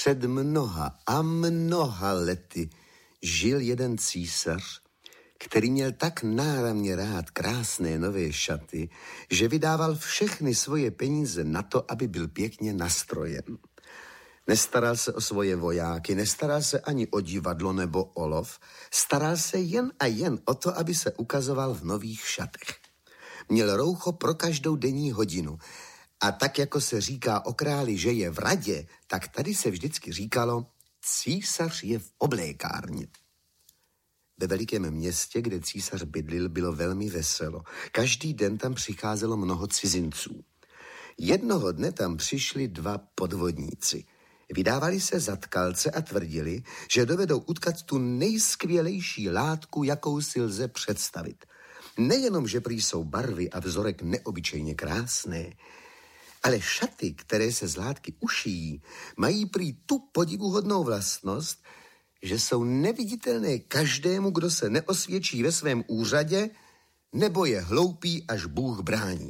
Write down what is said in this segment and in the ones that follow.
Před mnoha a mnoha lety žil jeden císař, který měl tak náramně rád krásné nové šaty, že vydával všechny svoje peníze na to, aby byl pěkně nastrojen. Nestaral se o svoje vojáky, nestaral se ani o divadlo nebo o lov, staral se jen a jen o to, aby se ukazoval v nových šatech. Měl roucho pro každou denní hodinu. A tak, jako se říká o králi, že je v radě, tak tady se vždycky říkalo, císař je v oblékárně. Ve velikém městě, kde císař bydlil, bylo velmi veselo. Každý den tam přicházelo mnoho cizinců. Jednoho dne tam přišli dva podvodníci. Vydávali se za tkalce a tvrdili, že dovedou utkat tu nejskvělejší látku, jakou si lze představit. Nejenom, že prý jsou barvy a vzorek neobyčejně krásné, ale šaty, které se z látky ušijí, mají prý tu podivuhodnou vlastnost, že jsou neviditelné každému, kdo se neosvědčí ve svém úřadě, nebo je hloupý, až Bůh brání.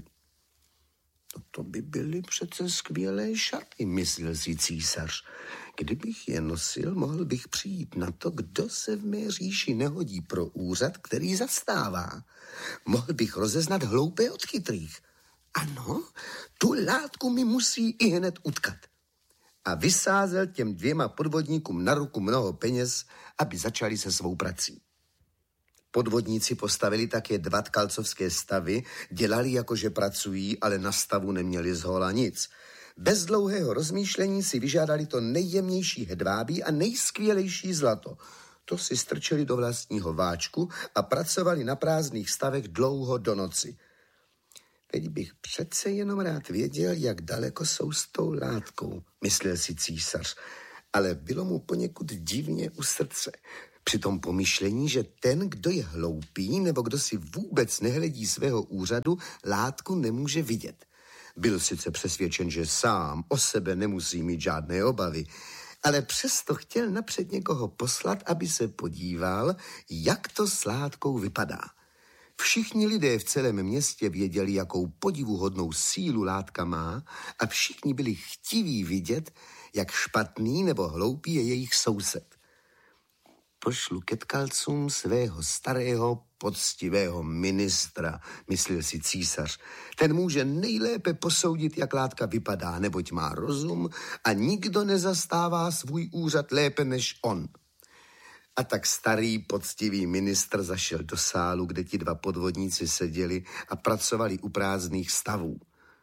To by byly přece skvělé šaty, myslel si císař. Kdybych je nosil, mohl bych přijít na to, kdo se v mé říši nehodí pro úřad, který zastává. Mohl bych rozeznat hloupé od chytrých. Ano, tu látku mi musí i hned utkat. A vysázel těm dvěma podvodníkům na ruku mnoho peněz, aby začali se svou prací. Podvodníci postavili také 2 tkalcovské stavy, dělali jako, že pracují, ale na stavu neměli zhola nic. Bez dlouhého rozmýšlení si vyžádali to nejjemnější hedvábí a nejskvělejší zlato. To si strčili do vlastního váčku a pracovali na prázdných stavech dlouho do noci. Teď bych přece jenom rád věděl, jak daleko jsou s tou látkou, myslel si císař, ale bylo mu poněkud divně u srdce. Při tom pomyšlení, že ten, kdo je hloupý nebo kdo si vůbec nehledí svého úřadu, látku nemůže vidět. Byl sice přesvědčen, že sám o sebe nemusí mít žádné obavy, ale přesto chtěl napřed někoho poslat, aby se podíval, jak to s látkou vypadá. Všichni lidé v celém městě věděli, jakou podivuhodnou sílu látka má a všichni byli chtiví vidět, jak špatný nebo hloupý je jejich soused. Pošlu ke tkalcům svého starého, poctivého ministra, myslel si císař. Ten může nejlépe posoudit, jak látka vypadá, neboť má rozum a nikdo nezastává svůj úřad lépe než on. A tak starý, poctivý ministr zašel do sálu, kde ti 2 podvodníci seděli a pracovali u prázdných stavů.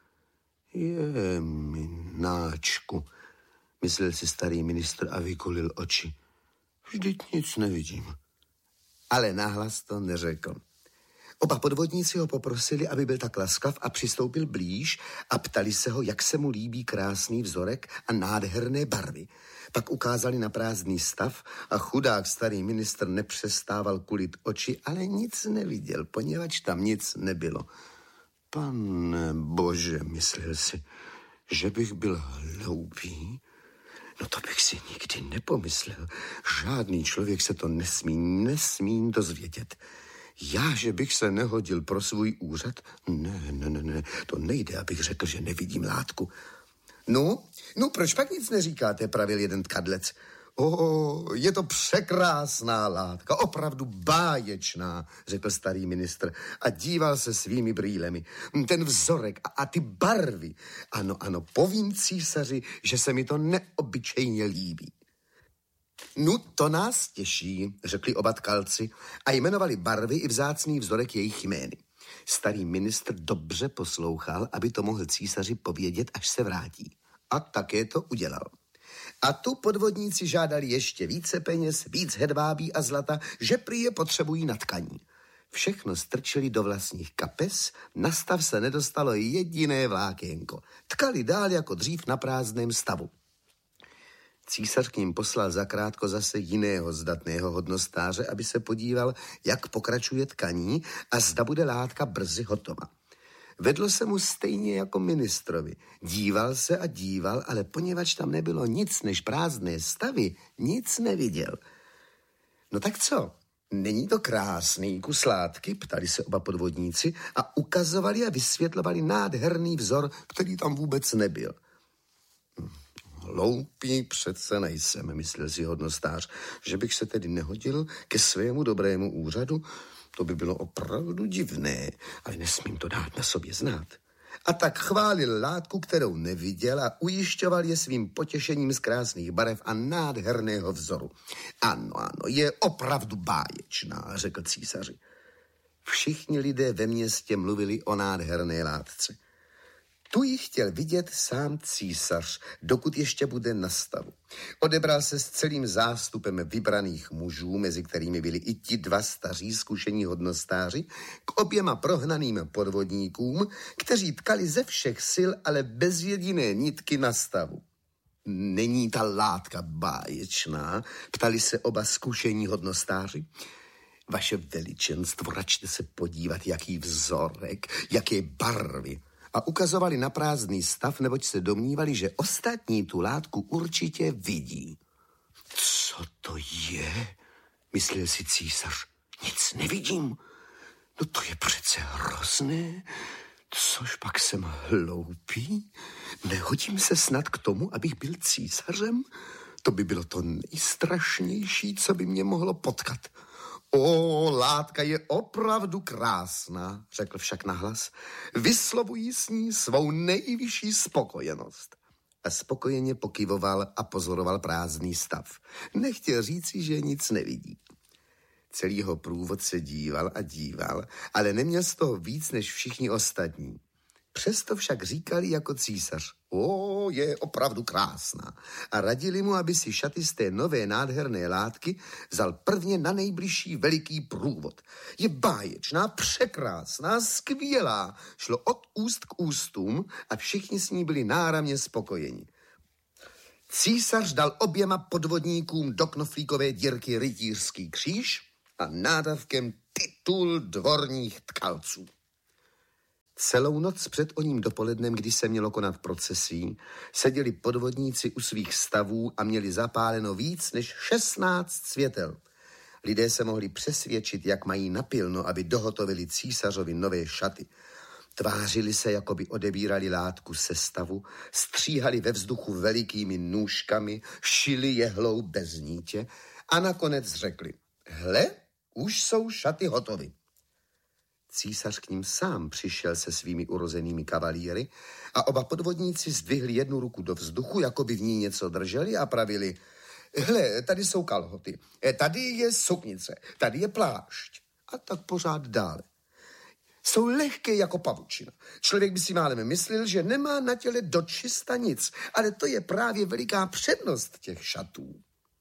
Je mináčku, myslel si starý ministr a vykulil oči. Vždyť nic nevidím. Ale nahlas to neřekl. Oba podvodníci ho poprosili, aby byl tak laskav a přistoupil blíž a ptali se ho, jak se mu líbí krásný vzorek a nádherné barvy. Pak ukázali na prázdný stav a chudák starý ministr nepřestával kulit oči, ale nic neviděl, poněvadž tam nic nebylo. Pane Bože, myslel si, že bych byl hloupý? No to bych si nikdy nepomyslel. Žádný člověk se to nesmí dozvědět. Já, že bych se nehodil pro svůj úřad? Ne, to nejde, abych řekl, že nevidím látku. No, proč pak nic neříkáte, pravil jeden tkadlec. Je to překrásná látka, opravdu báječná, řekl starý ministr a díval se svými brýlemi. Ten vzorek a ty barvy. Ano, povím císaři, že se mi to neobyčejně líbí. No, to nás těší, řekli oba tkalci a jmenovali barvy i vzácný vzorek jejich jmény. Starý ministr dobře poslouchal, aby to mohl císaři povědět, až se vrátí. A také to udělal. A tu podvodníci žádali ještě více peněz, víc hedvábí a zlata, že prý je potřebují na tkaní. Všechno strčili do vlastních kapes, na stav se nedostalo jediné vlákénko. Tkali dál jako dřív na prázdném stavu. Císař k ním poslal zakrátko zase jiného zdatného hodnostáře, aby se podíval, jak pokračuje tkaní a zda bude látka brzy hotova. Vedlo se mu stejně jako ministrovi. Díval se a díval, ale poněvadž tam nebylo nic než prázdné stavy, nic neviděl. No tak co? Není to krásný kus látky? Ptali se oba podvodníci a ukazovali a vysvětlovali nádherný vzor, který tam vůbec nebyl. hloupý přece nejsem, myslel si hodnostář, že bych se tedy nehodil ke svému dobrému úřadu. To by bylo opravdu divné, ale nesmím to dát na sobě znát. A tak chválil látku, kterou neviděl a ujišťoval je svým potěšením z krásných barev a nádherného vzoru. Ano, je opravdu báječná, řekl císaři. Všichni lidé ve městě mluvili o nádherné látce. Tu ji chtěl vidět sám císař, dokud ještě bude na stavu. Odebral se s celým zástupem vybraných mužů, mezi kterými byli i ti 2 staří zkušení hodnostáři, k oběma prohnaným podvodníkům, kteří tkali ze všech sil, ale bez jediné nitky na stavu. Není ta látka báječná? Ptali se oba zkušení hodnostáři. Vaše veličenstvo, račte se podívat, jaký vzorek, jaké barvy. A ukazovali na prázdný stav, neboť se domnívali, že ostatní tu látku určitě vidí. Co to je? Myslel si císař. Nic nevidím. No to je přece hrozné. Což pak jsem hloupý? Nehodím se snad k tomu, abych byl císařem? To by bylo to nejstrašnější, co by mě mohlo potkat. O, látka je opravdu krásná, řekl však nahlas. Vyslovují s ní svou nejvyšší spokojenost. A spokojeně pokyvoval a pozoroval prázdný stav. Nechtěl říci, že nic nevidí. Celý jeho průvod se díval a díval, ale neměl z toho víc než všichni ostatní. Přesto však říkali jako císař, o, je opravdu krásná. A radili mu, aby si šaty z té nové nádherné látky vzal prvně na nejbližší veliký průvod. Je báječná, překrásná, skvělá. Šlo od úst k ústům a všichni s ní byli náramně spokojeni. Císař dal oběma podvodníkům do knoflíkové dírky rytířský kříž a nádavkem titul dvorních tkalců. Celou noc před oním dopolednem, kdy se mělo konat procesí, seděli podvodníci u svých stavů a měli zapáleno víc než 16 světel. Lidé se mohli přesvědčit, jak mají napilno, aby dohotovili císařovi nové šaty. Tvářili se, jako by odebírali látku se stavu, stříhali ve vzduchu velikými nůžkami, šili jehlou bez nítě a nakonec řekli, hle, už jsou šaty hotovy. Císař k ním sám přišel se svými urozenými kavalíry a oba podvodníci zdvihli jednu ruku do vzduchu, jako by v ní něco drželi a pravili, hle, tady jsou kalhoty, tady je suknice, tady je plášť a tak pořád dále. Jsou lehké jako pavučina. Člověk by si málem myslel, že nemá na těle dočista nic, ale to je právě veliká přednost těch šatů.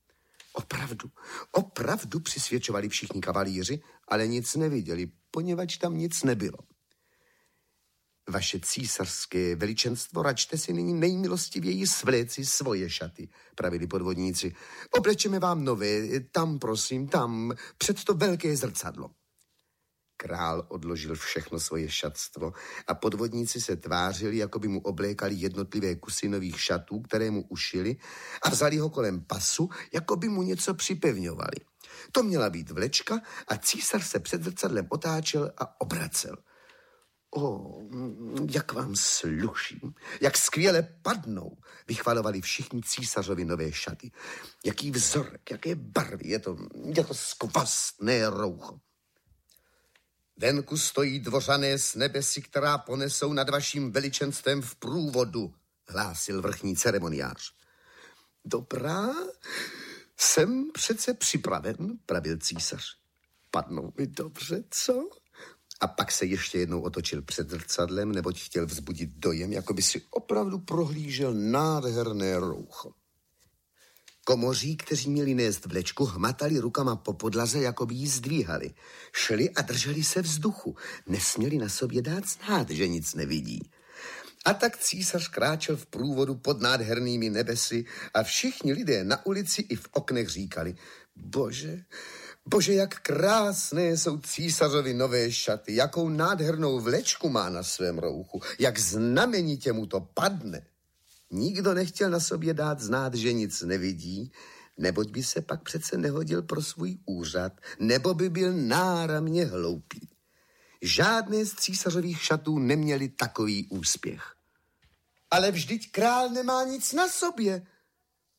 Opravdu přisvědčovali všichni kavalíři, ale nic neviděli, poněvadž tam nic nebylo. Vaše císařské veličenstvo, račte si nyní nejmilostivěji svléci svoje šaty, pravili podvodníci. Oblečeme vám nové, tam prosím, tam, před to velké zrcadlo. Král odložil všechno svoje šatstvo a podvodníci se tvářili, jako by mu oblékali jednotlivé kusy nových šatů, které mu ušili a vzali ho kolem pasu, jako by mu něco připevňovali. To měla být vlečka a císař se před zrcadlem otáčel a obracel. O, jak vám sluší, jak skvěle padnou, vychvalovali všichni císařovi nové šaty. Jaký vzorek, jaké barvy, je to skvostné roucho. Venku stojí dvořané z nebesi, která ponesou nad vaším veličenstvem v průvodu, hlásil vrchní ceremoniář. Dobrá, jsem přece připraven, pravil císař. Padnou mi dobře, co? A pak se ještě jednou otočil před zrcadlem, neboť chtěl vzbudit dojem, jako by si opravdu prohlížel nádherné roucho. Komoří, kteří měli nést vlečku, hmatali rukama po podlaze, jako by ji zdvíhali. Šli a drželi se vzduchu. Nesměli na sobě dát znát, že nic nevidí. A tak císař kráčel v průvodu pod nádhernými nebesy a všichni lidé na ulici i v oknech říkali, Bože, jak krásné jsou císařovi nové šaty, jakou nádhernou vlečku má na svém rouchu, jak znamenitě mu to padne. Nikdo nechtěl na sobě dát znát, že nic nevidí, neboť by se pak přece nehodil pro svůj úřad, nebo by byl náramně hloupý. Žádné z císařových šatů neměli takový úspěch. Ale vždyť král nemá nic na sobě,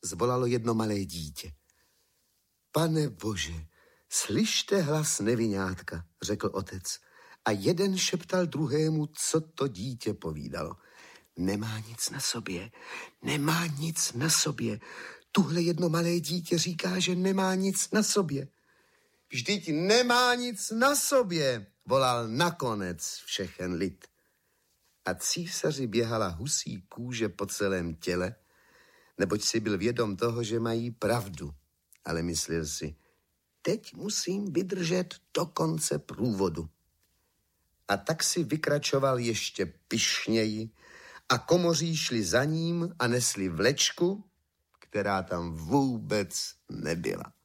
zvolalo jedno malé dítě. Pane Bože, slyšte hlas nevinátka, řekl otec. A jeden šeptal druhému, co to dítě povídalo. Nemá nic na sobě, nemá nic na sobě. Tuhle jedno malé dítě říká, že nemá nic na sobě. Vždyť nemá nic na sobě, volal nakonec všechen lid. A císaři běhala husí kůže po celém těle, neboť si byl vědom toho, že mají pravdu. Ale myslel si, teď musím vydržet do konce průvodu. A tak si vykračoval ještě pyšněji a komoří šli za ním a nesli vlečku, která tam vůbec nebyla.